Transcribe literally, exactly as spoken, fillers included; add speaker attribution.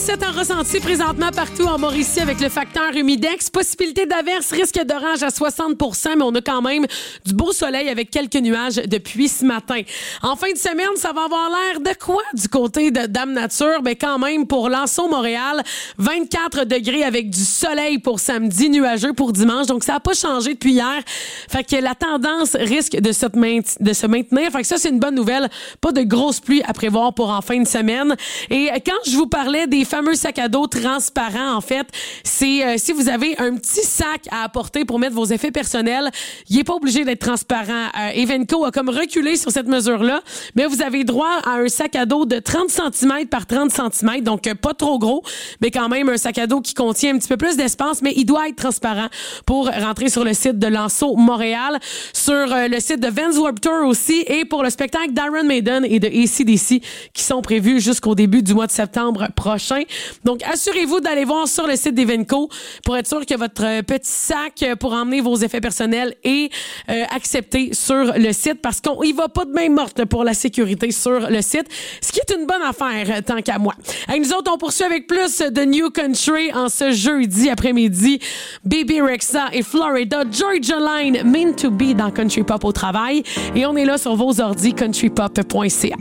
Speaker 1: dix-sept en ressenti présentement partout en Mauricie avec le facteur humidex. Possibilité d'averse, risque d'orage à soixante pour cent, mais on a quand même du beau soleil avec quelques nuages depuis ce matin. En fin de semaine, ça va avoir l'air de quoi du côté de Dame Nature? Ben quand même, pour Lançon, Montréal, vingt-quatre degrés avec du soleil pour samedi, nuageux pour dimanche. Donc, ça n'a pas changé depuis hier. Fait que la tendance risque de se, maint- de se maintenir. Fait que ça, c'est une bonne nouvelle. Pas de grosses pluies à prévoir pour en fin de semaine. Et quand je vous parlais des fameux sacs à dos transparents, en fait, c'est euh, si vous avez un petit sac à apporter pour mettre vos effets personnels, il n'est pas obligé d'être transparent. Euh, Evenco a comme reculé sur cette mesure-là, mais vous avez droit à un sac à dos de trente centimètres par trente centimètres, donc euh, pas trop gros, mais quand même un sac à dos qui contient un petit peu plus d'espace, mais il doit être transparent pour rentrer sur le site de Lançon Montréal, sur euh, le site de Vans Warped Tour aussi, et pour le spectacle d'Iron Maiden et de A C D C qui sont prévus jusqu'au début du mois de septembre prochain. Donc, assurez-vous d'aller voir sur le site d'Evenco pour être sûr que votre petit sac pour emmener vos effets personnels est euh, accepté sur le site, parce qu'on y va pas de main morte pour la sécurité sur le site, ce qui est une bonne affaire tant qu'à moi. Et nous autres, on poursuit avec plus de New Country en ce jeudi après-midi. Baby Rexha et Florida Georgia Line, Meant to Be dans Country Pop au travail. Et on est là sur vos ordi, country pop point c a.